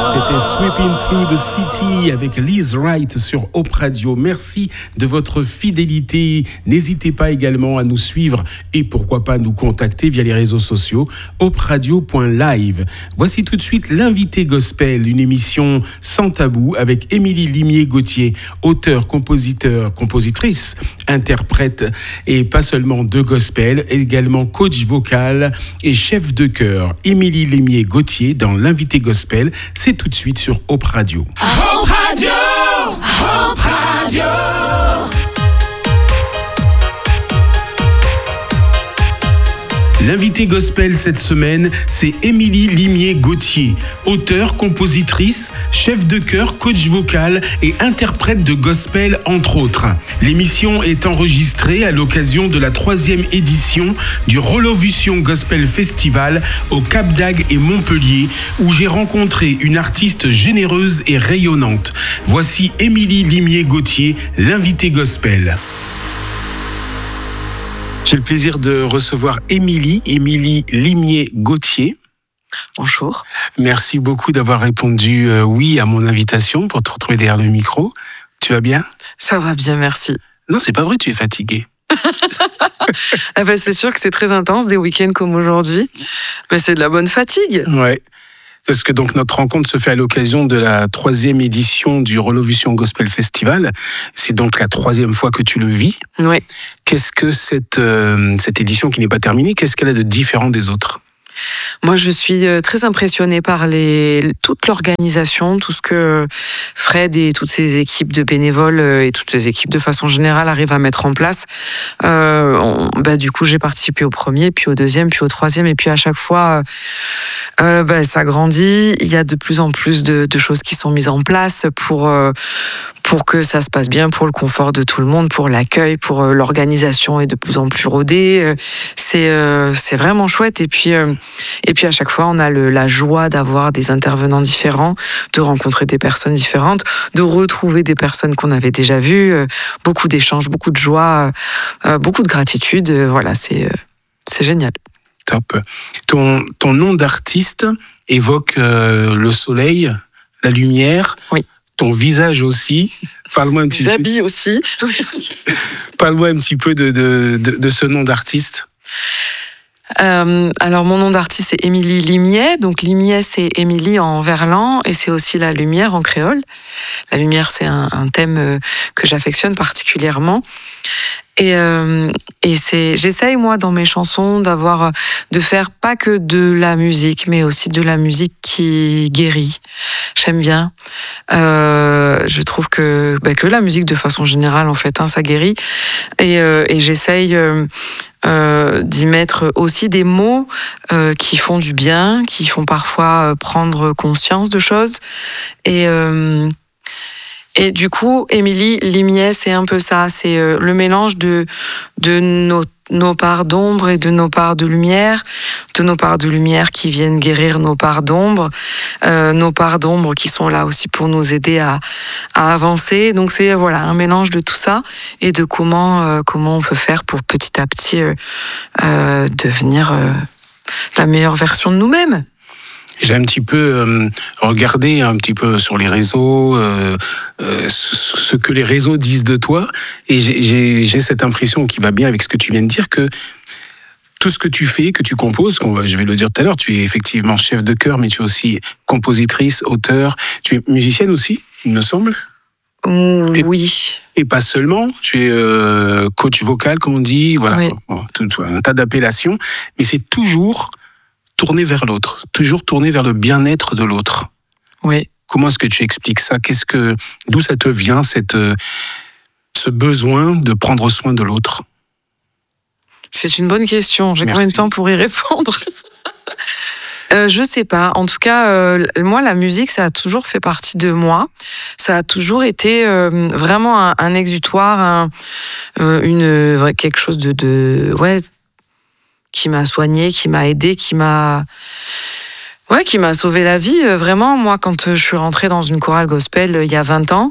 C'était Sweeping Through the City avec Liz Wright sur Hope Radio. Merci de votre fidélité. N'hésitez pas également à nous suivre et pourquoi pas nous contacter via les réseaux sociaux hoperadio.live. Voici tout de suite l'invité gospel, une émission sans tabou avec Émilie Limier-Gauthier, auteure, compositeur, compositrice, interprète et pas seulement de gospel, également coach vocal et chef de chœur. Émilie Limier-Gauthier dans l'invité gospel, c'est tout de suite sur Hope Radio. Hope Radio, Hope Radio. L'invité gospel cette semaine, c'est Émilie Limier-Gauthier, auteure, compositrice, chef de chœur, coach vocal et interprète de gospel entre autres. L'émission est enregistrée à l'occasion de la 3e édition du Rolovution Gospel Festival au Cap d'Agde et Montpellier, où j'ai rencontré une artiste généreuse et rayonnante. Voici Émilie Limier-Gauthier, l'invité gospel. J'ai le plaisir de recevoir Émilie Limier-Gauthier. Bonjour. Merci beaucoup d'avoir répondu oui à mon invitation pour te retrouver derrière le micro. Tu vas bien ? Ça va bien, merci. Non, c'est pas vrai, tu es fatiguée. Ah ben, c'est sûr que c'est très intense, des week-ends comme aujourd'hui. Mais c'est de la bonne fatigue. Ouais. Parce que donc notre rencontre se fait à l'occasion de la 3e édition du Rolovution Gospel Festival. C'est donc la 3e fois que tu le vis. Oui. Qu'est-ce que cette édition qui n'est pas terminée, qu'est-ce qu'elle a de différent des autres ? Moi, je suis très impressionnée par toute l'organisation, tout ce que Fred et toutes ses équipes de bénévoles et toutes ses équipes de façon générale arrivent à mettre en place. Du coup, j'ai participé au premier, puis au deuxième, puis au troisième, et puis à chaque fois, ça grandit. Il y a de plus en plus de choses qui sont mises en place pour que ça se passe bien, pour le confort de tout le monde, pour l'accueil, pour l'organisation est de plus en plus rodée. C'est vraiment chouette. Et puis à chaque fois, on a la joie d'avoir des intervenants différents, de rencontrer des personnes différentes, de retrouver des personnes qu'on avait déjà vues. Beaucoup d'échanges, beaucoup de joie, beaucoup de gratitude. Voilà, c'est génial. Top. Ton nom d'artiste évoque le soleil, la lumière. Oui. Ton visage aussi. Parle-moi un petit peu. Les habits aussi. Parle-moi un petit peu de ce nom d'artiste. Alors mon nom d'artiste c'est Émilie Limier, donc Limier c'est Émilie en verlan et c'est aussi la lumière en créole. La lumière c'est un thème que j'affectionne particulièrement et j'essaye moi dans mes chansons de faire pas que de la musique mais aussi de la musique qui guérit. J'aime bien. Je trouve que la musique de façon générale en fait ça guérit et j'essaye d'y mettre aussi des mots qui font du bien, qui font parfois prendre conscience de choses. Et du coup, Émilie Limier, c'est un peu ça. C'est le mélange de nos parts d'ombre et de nos parts de lumière qui viennent guérir nos parts d'ombre qui sont là aussi pour nous aider à avancer. Donc c'est un mélange de tout ça et de comment on peut faire pour petit à petit devenir la meilleure version de nous-mêmes. J'ai un petit peu regardé un petit peu sur les réseaux ce que les réseaux disent de toi et j'ai cette impression qui va bien avec ce que tu viens de dire que tout ce que tu fais, que tu composes, je vais le dire tout à l'heure, tu es effectivement chef de chœur, mais tu es aussi compositrice, auteure, tu es musicienne aussi, il me semble. Oui. Et pas seulement, tu es coach vocal, comme on dit, voilà, oui. Un tas d'appellations, mais c'est toujours tourner vers l'autre, toujours tourner vers le bien-être de l'autre. Oui. Comment est-ce que tu expliques ça ? D'où ça te vient, ce besoin de prendre soin de l'autre ? C'est une bonne question. J'ai combien de temps pour y répondre ? Je sais pas. En tout cas, moi, la musique, ça a toujours fait partie de moi. Ça a toujours été vraiment un exutoire, quelque chose qui m'a soigné, qui m'a aidé, qui m'a sauvé la vie. Vraiment, moi, quand je suis rentrée dans une chorale gospel il y a 20 ans,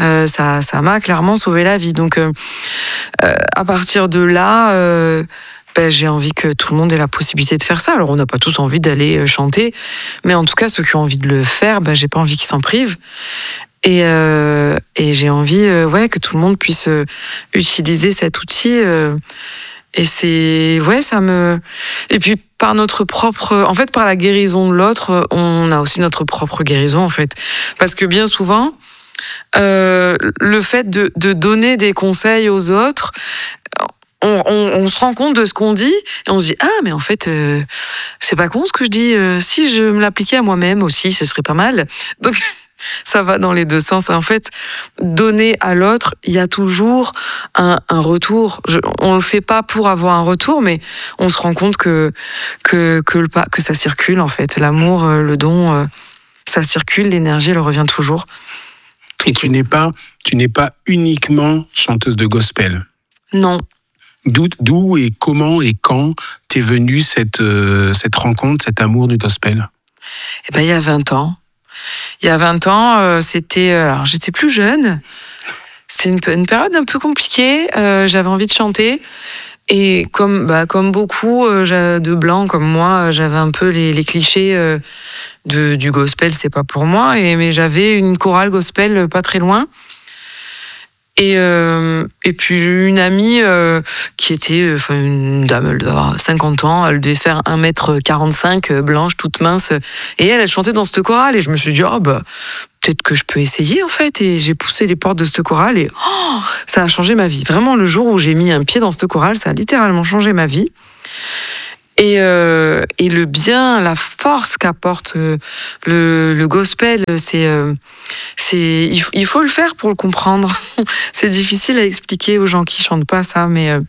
ça m'a clairement sauvé la vie. Donc, à partir de là, j'ai envie que tout le monde ait la possibilité de faire ça. Alors, on n'a pas tous envie d'aller chanter, mais en tout cas, ceux qui ont envie de le faire, j'ai pas envie qu'ils s'en privent. Et j'ai envie que tout le monde puisse utiliser cet outil. Et c'est... ça me... Et puis, par notre propre... En fait, par la guérison de l'autre, on a aussi notre propre guérison, en fait. Parce que bien souvent, le fait de donner des conseils aux autres... On se rend compte de ce qu'on dit et on se dit mais en fait c'est pas con ce que je dis, si je me l'appliquais à moi-même aussi ce serait pas mal. Donc ça va dans les deux sens. En fait, donner à l'autre, il y a toujours un retour. On le fait pas pour avoir un retour, mais on se rend compte que ça circule en fait. L'amour, le don, ça circule, l'énergie elle revient toujours. Et tu n'es pas uniquement chanteuse de gospel. Non. D'où et comment et quand t'es venue cette rencontre, cet amour du gospel? Il y a 20 ans. Il y a 20 ans, c'était... Alors, j'étais plus jeune. C'est une période un peu compliquée. J'avais envie de chanter. Et comme beaucoup de blancs comme moi, j'avais un peu les clichés du gospel, c'est pas pour moi. Mais j'avais une chorale gospel pas très loin. Et puis j'ai eu une amie qui était une dame, elle devait avoir 50 ans, elle devait faire 1m45, blanche, toute mince, et elle chantait dans cette chorale, et je me suis dit peut-être que je peux essayer en fait, et j'ai poussé les portes de cette chorale et ça a changé ma vie. Vraiment, le jour où j'ai mis un pied dans cette chorale, ça a littéralement changé ma vie. Et le bien, la force qu'apporte le gospel, il faut le faire pour le comprendre. C'est difficile à expliquer aux gens qui chantent pas ça, mais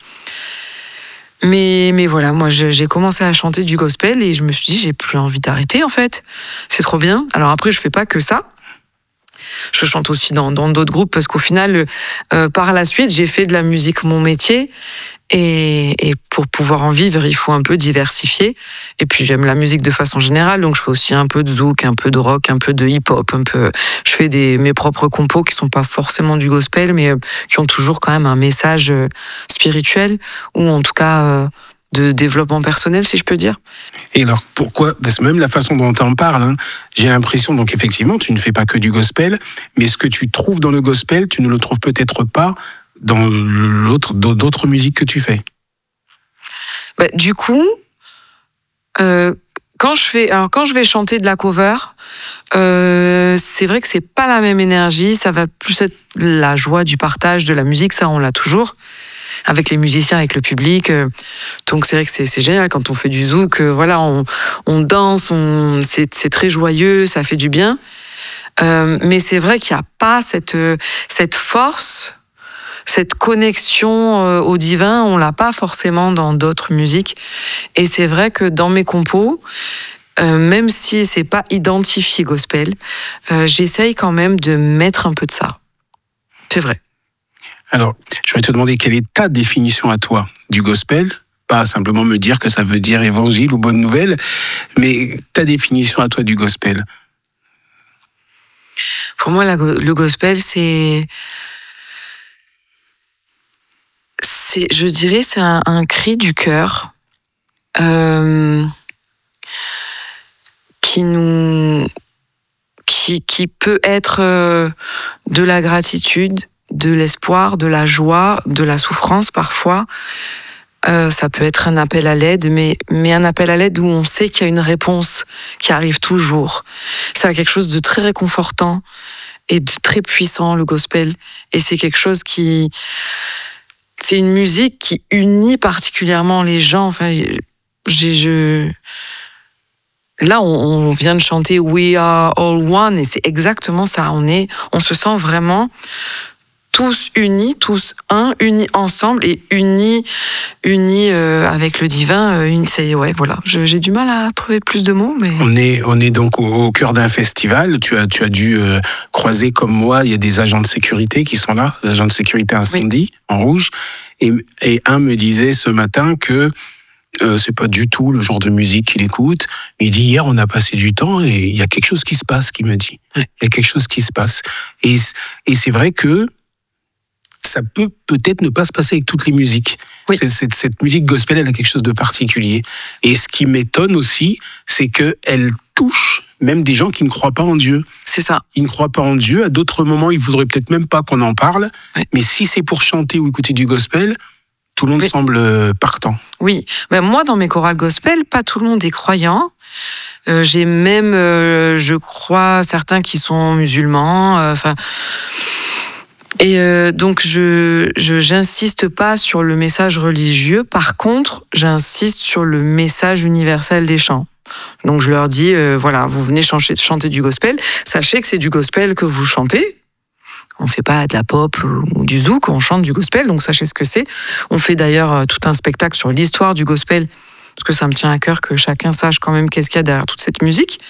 voilà, moi j'ai commencé à chanter du gospel et je me suis dit j'ai plus envie d'arrêter en fait. C'est trop bien. Alors après je fais pas que ça. Je chante aussi dans d'autres groupes parce qu'au final, par la suite, j'ai fait de la musique mon métier. Et pour pouvoir en vivre, il faut un peu diversifier. Et puis j'aime la musique de façon générale, donc je fais aussi un peu de zouk, un peu de rock, un peu de hip-hop, je fais mes propres compos qui sont pas forcément du gospel, mais qui ont toujours quand même un message spirituel, ou en tout cas de développement personnel, si je peux dire. Et alors, pourquoi, c'est même la façon dont tu en parles, j'ai l'impression, donc effectivement, tu ne fais pas que du gospel, mais ce que tu trouves dans le gospel, tu ne le trouves peut-être pas dans d'autres musiques que tu fais. Du coup, quand je vais chanter de la cover, c'est vrai que c'est pas la même énergie, ça va plus être la joie du partage de la musique, ça on l'a toujours, avec les musiciens, avec le public. Donc c'est vrai que c'est génial quand on fait du zouk, on danse, c'est très joyeux, ça fait du bien. Mais c'est vrai qu'il n'y a pas cette force, cette connexion au divin, on l'a pas forcément dans d'autres musiques. Et c'est vrai que dans mes compos, même si c'est pas identifié gospel, j'essaye quand même de mettre un peu de ça. C'est vrai. Alors, je vais te demander quelle est ta définition à toi du gospel, pas simplement me dire que ça veut dire évangile ou bonne nouvelle, mais ta définition à toi du gospel. Pour moi, le gospel, je dirais, c'est un cri du cœur qui peut être de la gratitude, de l'espoir, de la joie, de la souffrance parfois. Ça peut être un appel à l'aide, mais un appel à l'aide où on sait qu'il y a une réponse qui arrive toujours. C'est quelque chose de très réconfortant et de très puissant, le gospel. Et c'est quelque chose c'est une musique qui unit particulièrement les gens. Enfin, là, on vient de chanter We Are All One, et c'est exactement ça. On se sent vraiment tous unis, tous unis ensemble et unis avec le divin. Voilà. J'ai du mal à trouver plus de mots, mais on est donc au cœur d'un festival. Tu as dû croiser comme moi. Il y a des agents de sécurité qui sont là, des agents de sécurité incendie, oui, en rouge. Et un me disait ce matin que c'est pas du tout le genre de musique qu'il écoute. Il dit hier on a passé du temps et il y a quelque chose qui se passe. Qu'il me dit, il y a quelque chose qui se passe. Et c'est vrai que ça peut peut-être ne pas se passer avec toutes les musiques. Oui. Cette musique gospel, elle a quelque chose de particulier. Et ce qui m'étonne aussi, c'est qu'elle touche même des gens qui ne croient pas en Dieu. C'est ça. Ils ne croient pas en Dieu. À d'autres moments, ils voudraient peut-être même pas qu'on en parle. Oui. Mais si c'est pour chanter ou écouter du gospel, tout le monde Oui. semble partant. Oui. Ben, moi, dans mes chorales gospel, pas tout le monde est croyant. J'ai même, je crois, certains qui sont musulmans. Donc, j'insiste pas sur le message religieux. Par contre, j'insiste sur le message universel des chants. Donc, je leur dis, voilà, vous venez chanter du gospel. Sachez que c'est du gospel que vous chantez. On fait pas de la pop ou du zouk, on chante du gospel. Donc, sachez ce que c'est. On fait d'ailleurs tout un spectacle sur l'histoire du gospel, parce que ça me tient à cœur que chacun sache quand même qu'est-ce qu'il y a derrière toute cette musique.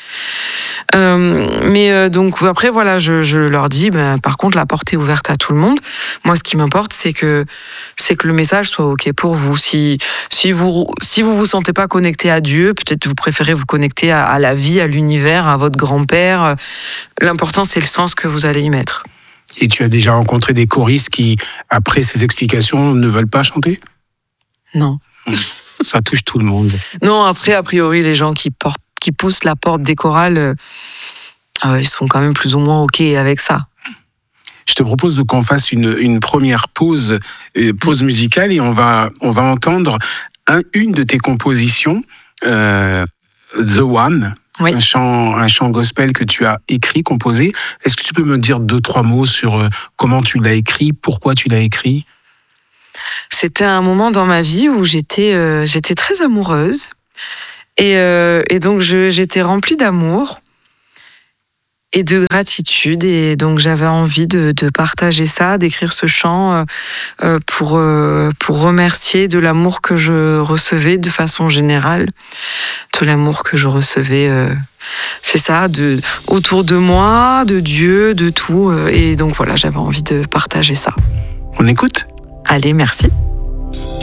Donc après, voilà, je leur dis, par contre, la porte est ouverte à tout le monde. Moi, ce qui m'importe, c'est que le message soit OK pour vous. Si vous sentez pas connecté à Dieu, peut-être vous préférez vous connecter à la vie, à l'univers, à votre grand-père. L'important, c'est le sens que vous allez y mettre. Et tu as déjà rencontré des choristes qui, après ces explications, ne veulent pas chanter ? Non. Ça touche tout le monde. Non, après, a priori, les gens qui poussent la porte des chorales, ils sont quand même plus ou moins OK avec ça. Je te propose qu'on fasse une première pause musicale et on va entendre une de tes compositions, The One, oui. un chant gospel que tu as écrit, composé. Est-ce que tu peux me dire 2-3 mots sur comment tu l'as écrit, pourquoi tu l'as écrit ? C'était un moment dans ma vie où j'étais très amoureuse et donc j'étais remplie d'amour et de gratitude, et donc j'avais envie de partager ça, d'écrire ce chant pour remercier de l'amour que je recevais de façon générale, de l'amour que je recevais, c'est ça, autour de moi, de Dieu, de tout, et donc voilà, j'avais envie de partager ça. On écoute ? Allez, merci.